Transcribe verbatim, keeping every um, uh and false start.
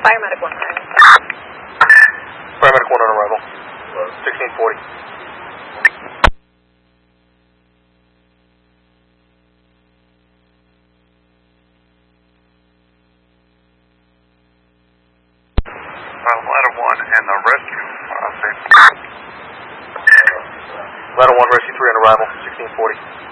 Fire medic one. Paramedic one on arrival. sixteen forty. Uh, ladder one and the rescue. Uh, Ladder one, rescue three on arrival, sixteen forty.